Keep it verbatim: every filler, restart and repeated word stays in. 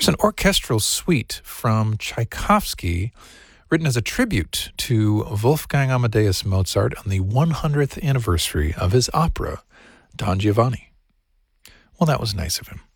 an orchestral suite from Tchaikovsky, written as a tribute to Wolfgang Amadeus Mozart on the one hundredth anniversary of his opera, Don Giovanni. Well, that was nice of him.